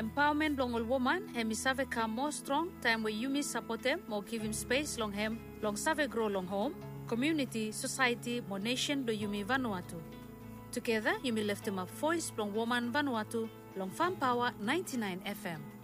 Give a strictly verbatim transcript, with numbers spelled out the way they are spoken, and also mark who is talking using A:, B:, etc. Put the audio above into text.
A: Empowerment long all woman, hemi save come more strong, time where Yumi support them, more give him space long him, long save grow long home, community, society, more nation do Yumi Vanuatu. Together, Yumi lift him up voice long woman Vanuatu, long Farm Power ninety-nine F M.